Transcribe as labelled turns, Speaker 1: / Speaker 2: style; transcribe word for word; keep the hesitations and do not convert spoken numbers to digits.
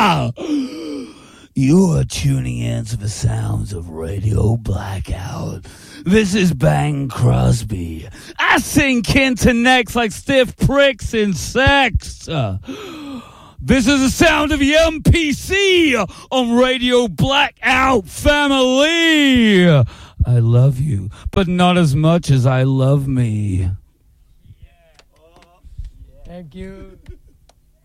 Speaker 1: You are tuning in to the sounds of Radio Blackout. This is Bang Crosby. I sing Kenton next like stiff pricks in sex. Uh, this is the sound of the M P C on Radio Blackout family. I love you, but not as much as I love me.
Speaker 2: Thank you.